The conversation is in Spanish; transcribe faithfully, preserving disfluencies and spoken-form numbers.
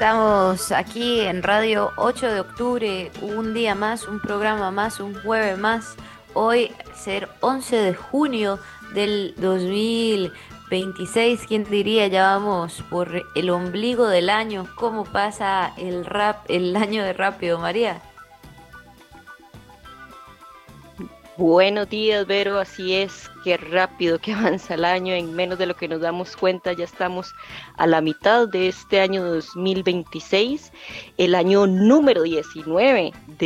Estamos aquí en Radio ocho de octubre, un día más, un programa más, un jueves más. Hoy ser once de junio del dos mil veintiséis, ¿quién diría? Ya vamos por el ombligo del año. ¿Cómo pasa el rap, el año de rápido, María? Buenos días, Vero. Así es, qué rápido que avanza el año. En menos de lo que nos damos cuenta, ya estamos a la mitad de este año dos mil veintiséis, el año número diecinueve